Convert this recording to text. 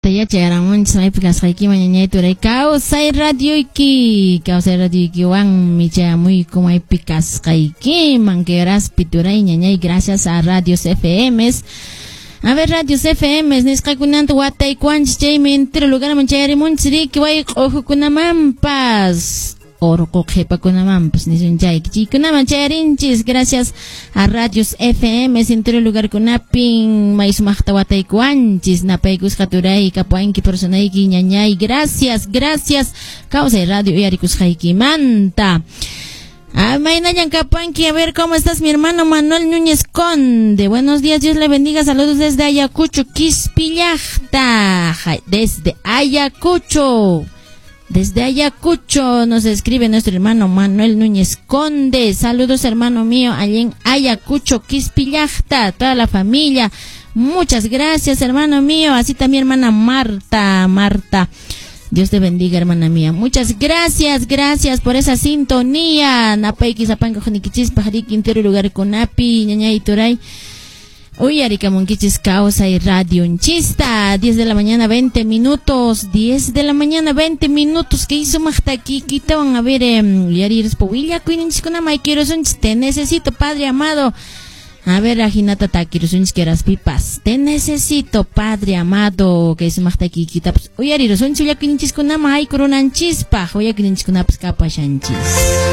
yacha aramunchis maypi kasqaykima ñañay turay kawsay radioyki wanmi chamuyku maypi kasqaykiman queraspi turay ñañay gracias a Radios FMs. A ver, Radios FMs nisqakunanta wataykuanchis chaymi entero lugarman chayarimunchis riki wayqa uhukunamampas orqu qhipakunamampas nisunchayki chaykunaman chayarinchis gracias a Radios FMs entero lugarkunapin may sumaqta wataykuanchis napaykusqa turay kapuanki personayki ñañay gracias kawsay radio uyarikusqaykimanta. Maynayan Capanqui, a ver cómo estás, mi hermano Manuel Núñez Conde. Buenos días, Dios le bendiga. Saludos desde Ayacucho, Quispillajta. Desde Ayacucho nos escribe nuestro hermano Manuel Núñez Conde. Saludos, hermano mío, allí en Ayacucho, Quispillajta, toda la familia. Muchas gracias, hermano mío. Así también hermana Marta. Dios te bendiga, hermana mía. Muchas gracias por esa sintonía. Napayki sapanka jonikichis pajariki entero lugar con api, ñañay turay. Uyarika monkichis causa y radio unchista. 10 de la mañana 20 minutos. 10 de la mañana 20 minutos. ¿Qué hizo Magta aquí? Quitawan a ver, uyariris powilla kuininchis kuna maikiros unchis. Te necesito, Padre amado. A ver, Ajinata Takirusunch que eras pipas. Te necesito, Padre amado. Que es Magta aquí, quitaps. Uyariros unchis, uyakininchis kuna mai coronanchispa. Uyakininchis kuna kapashanchis.